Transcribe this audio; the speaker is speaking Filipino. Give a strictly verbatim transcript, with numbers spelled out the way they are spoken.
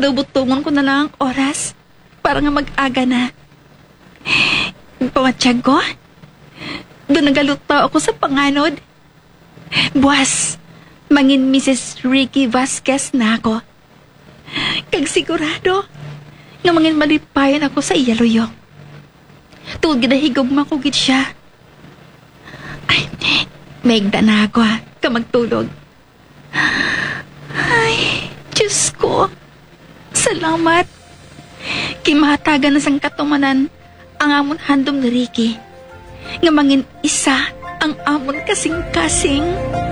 Kadabutungon ko na lang ang oras para nga mag-aga na. Pamatsyag ko, doon nagaluto ako sa panganod. Buwas, mangin Missus Ricky Vasquez na ako. Kag sigurado, nga mangin malipayan ako sa iyaluyok. Tungod ginahigog makugit siya. Ay, maigda na ako ha, ka magtulog. Ay, Diyos ko, salamat. Kimahatagan na sang katumanan ang amon handom ni Ricky. Nga mangin isa ang amon kasing-kasing.